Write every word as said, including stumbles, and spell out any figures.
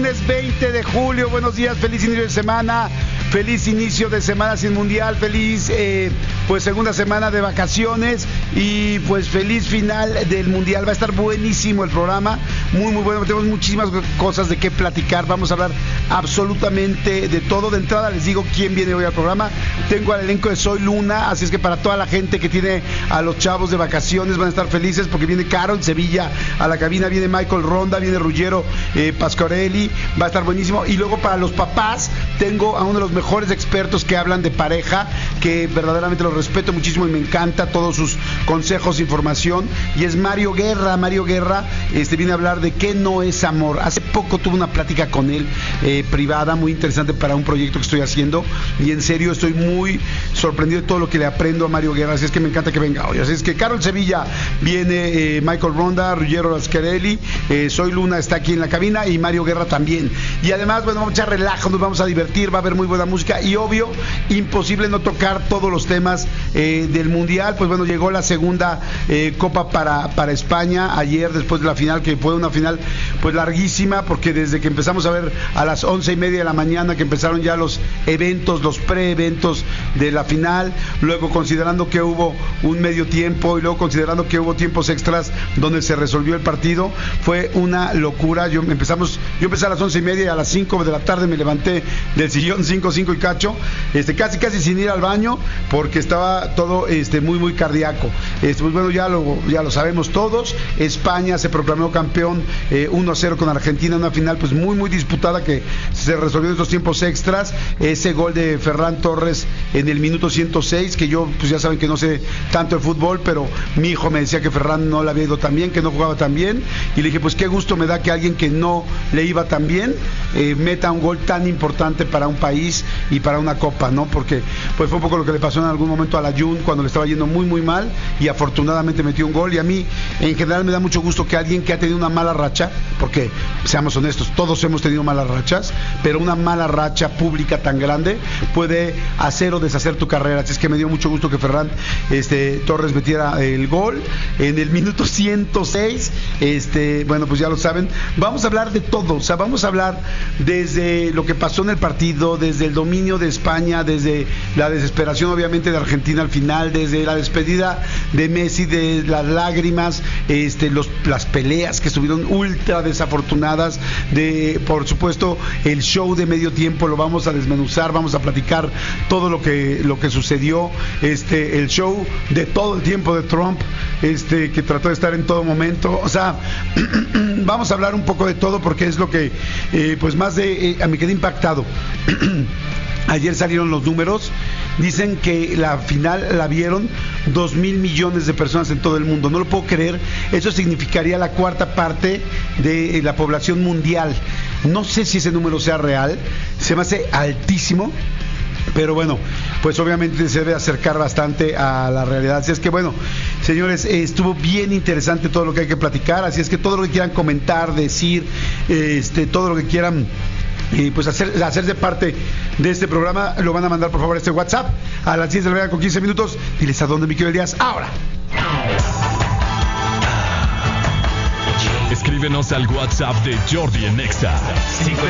lunes veinte de julio, buenos días, feliz inicio de semana, feliz inicio de semana sin mundial, feliz eh, pues segunda semana de vacaciones y pues feliz final del mundial. Va a estar buenísimo el programa, muy muy bueno, tenemos muchísimas cosas de qué platicar, vamos a hablar absolutamente de todo. De entrada les digo quién viene hoy al programa, tengo al elenco de Soy Luna, así es que para toda la gente que tiene a los chavos de vacaciones van a estar felices porque viene Caro en Sevilla a la cabina, viene Michael Ronda, viene Ruggiero eh, Pasquarelli, va a estar buenísimo. Y luego para los papás tengo a uno de los mejores expertos que hablan de pareja, que verdaderamente los respeto muchísimo y me encanta todos sus consejos, información, y es Mario Guerra. Mario Guerra este, viene a hablar de qué no es amor. Hace poco tuve una plática con él eh, privada, muy interesante para un proyecto que estoy haciendo, y en serio estoy muy sorprendido de todo lo que le aprendo a Mario Guerra, así es que me encanta que venga hoy. Así es que Carol Sevilla viene, eh, Michael Ronda, Ruggiero Pasquarelli, eh, Soy Luna está aquí en la cabina y Mario Guerra también. Y además, bueno, vamos a echar relajo, nos vamos a divertir, va a haber muy buena música y obvio, imposible no tocar todos los temas eh, del Mundial. Pues bueno, llegó la segunda eh, Copa para, para España ayer después de la final, que fue una final pues larguísima, porque desde que empezamos a ver a las once y media de la mañana que empezaron ya los eventos, los pre-eventos de la final, luego considerando que hubo un medio tiempo y luego considerando que hubo tiempos extras donde se resolvió el partido, fue una locura. Yo empezamos, yo empecé a las once y media y a las cinco de la tarde me levanté del sillón, cinco, cinco y cacho, este, casi casi sin ir al baño, porque estaba todo este, muy muy cardíaco. Este, pues bueno, ya lo, ya lo sabemos todos, España se proclamó campeón eh, uno a cero con Argentina, una final pues muy muy disputada que se resolvió en estos tiempos extras. Ese gol de Ferran Torres en el minuto ciento seis, que yo pues ya saben que no sé tanto de fútbol, pero mi hijo me decía que Ferran no le había ido tan bien, que no jugaba tan bien, y le dije pues qué gusto me da que alguien que no le iba tan bien eh, meta un gol tan importante para un país y para una copa, ¿no? Porque pues fue un poco lo que le pasó en algún momento a la Jun cuando le estaba yendo muy muy mal y afortunadamente metió un gol. Y a mí en general me da mucho gusto que alguien que ha tenido una mala racha, porque seamos honestos, todos hemos tenido malas rachas, pero una mala racha pública tan grande puede hacer o deshacer tu carrera. Así es que me dio mucho gusto que Ferran este, Torres metiera el gol en el minuto ciento seis. Este, bueno, pues ya lo saben, vamos a hablar de todo, o sea, vamos a hablar desde lo que pasó en el partido, desde el dominio de España, desde la desesperación obviamente de Argentina al final, desde la despedida de Messi, de las lágrimas, este, los, las peleas que estuvieron ultra desafortunadas, de por supuesto el show de medio tiempo, lo vamos a desmenuzar, vamos a platicar todo lo que lo que sucedió, este, el show de todo el tiempo de Trump, este, que trató de estar en todo momento, o sea, vamos a hablar un poco de todo porque es lo que eh, pues más de eh, me quedé impactado. Ayer salieron los números, dicen que la final la vieron dos mil millones de personas en todo el mundo. No lo puedo creer, eso significaría la cuarta parte de la población mundial. No sé si ese número sea real, se me hace altísimo, pero bueno, pues obviamente se debe acercar bastante a la realidad. Así es que bueno, señores, eh, estuvo bien interesante todo lo que hay que platicar, así es que todo lo que quieran comentar, decir, eh, este, todo lo que quieran y pues hacer, hacerse parte de este programa, lo van a mandar por favor a este WhatsApp a las diez de la mañana con quince minutos. Diles a dónde, mi querido Elías, ahora. Escríbenos al WhatsApp de Jordi en Nexa.